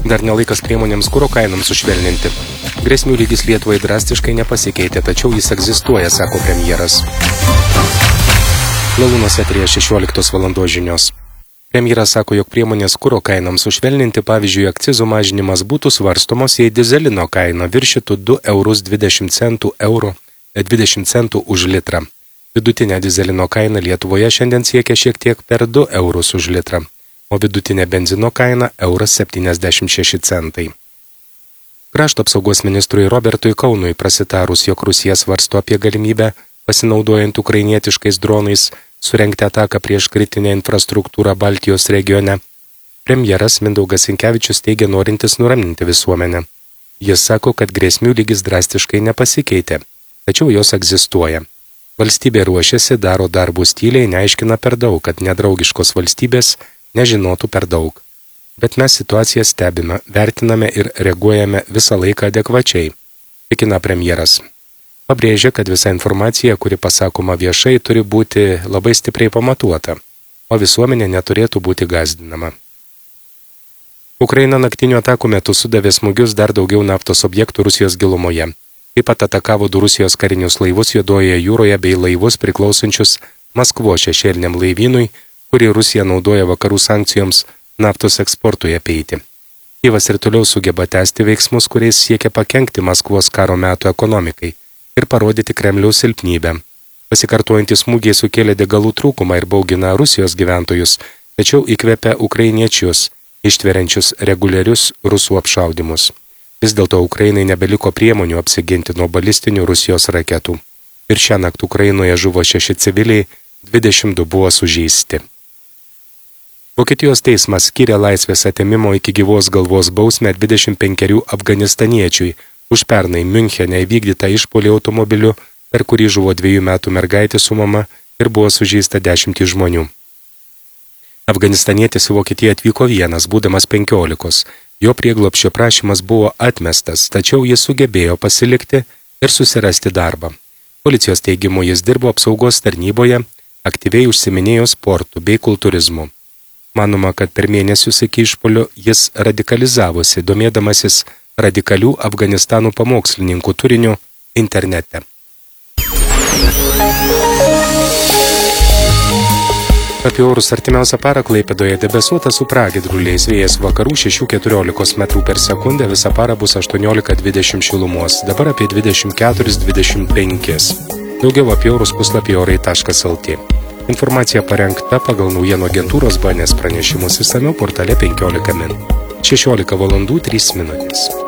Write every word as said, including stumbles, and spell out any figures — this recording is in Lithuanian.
Dar nelaikas priemonėms kuro kainoms sušvelninti. Grėsmių lygis Lietuvai drastiškai nepasikeitė, tačiau jis egzistuoja, sako premjeras. Lalūnuose eteryje šešioliktos valandos žinios. Premjeras sako, jog priemonės kuro kainoms sušvelninti, pavyzdžiui, akcizų mažinimas būtų svarstomos, jei dizelino kaina viršytų du eurus dvidešimt centų euro, dvidešimt centų už litrą. Vidutinė dizelino kaina Lietuvoje šiandien siekia šiek tiek per du eurus už litrą, o vidutinė benzino kaina euras septyniasdešimt šeši centai. Krašto apsaugos ministrui Robertui Kaunui prasitarus, jog Rusija svarsto apie galimybę, pasinaudojant ukrainietiškais dronais, surengti ataką prieš kritinę infrastruktūrą Baltijos regione, premjeras Mindaugas Sinkevičius teigia norintis nuraminti visuomenę. Jis sako, kad grėsmių lygis drastiškai nepasikeitė, tačiau jos egzistuoja. Valstybė ruošiasi, daro darbus tyliai, neaiškina per daug, kad nedraugiškos valstybės nežinotų per daug. Bet mes situaciją stebime, vertiname ir reaguojame visą laiką adekvačiai, tikina premjeras. Pabrėžia, kad visa informacija, kuri pasakoma viešai, turi būti labai stipriai pamatuota, o visuomenė neturėtų būti gąsdinama. Ukraina naktinių atakų metu sudavė smūgius dar daugiau naftos objektų Rusijos gilumoje. Taip pat atakavo du Rusijos karinius laivus Juodojoje jūroje bei laivus priklausančius Maskvos šešėliniam laivynui, kurį Rusija naudoja vakarų sankcijoms naftos eksportui apeiti. Kijevas ir toliau sugeba tęsti veiksmus, kuriais siekia pakenkti Maskvos karo metų ekonomikai ir parodyti Kremliaus silpnybę. Pasikartojantys smūgiai sukėlė degalų trūkumą ir baugina Rusijos gyventojus, tačiau įkvepia ukrainiečius, ištveriančius reguliarius rusų apšaudymus. Vis dėlto Ukrainai nebeliko priemonių apsiginti nuo balistinių Rusijos raketų. Ir šią naktį Ukrainoje žuvo šeši civiliai, dvidešimt du buvo sužeisti. Vokietijos teismas skyrė laisvės atėmimo iki gyvos galvos bausmę dvidešimt penkerių afganistaniečiui už pernai Miunchene įvykdytą išpuolį automobiliu, per kurį žuvo dviejų metų mergaitė su mama ir buvo sužeista dešimtys žmonių. Afganistanietis į Vokietiją atvyko vienas, būdamas penkiolikos. Jo prieglobsčio prašymas buvo atmestas, tačiau jis sugebėjo pasilikti ir susirasti darbą. Policijos teigimu jis dirbo apsaugos tarnyboje, aktyviai užsiminėjo sportu bei kultūrizmu. Manoma, kad per mėnesius iki išpuolio jis radikalizavosi, domėdamasis radikalių Afganistanų pamokslininkų turiniu internete. Apie orus artimiausią parą Klaipėdoje debesuota su pragiedruliais, vėjas vakarų šešių keturiolikos metrų per sekundę, visą parą bus aštuoniolika dvidešimt šilumos, dabar apie dvidešimt keturi dvidešimt penki. Daugiau apie orus puslapyje orai taškas lt. Informacija parengta pagal naujienų agentūros B N S pranešimus išsamiau portale penkiolika min. šešiolika valandų trys minutės.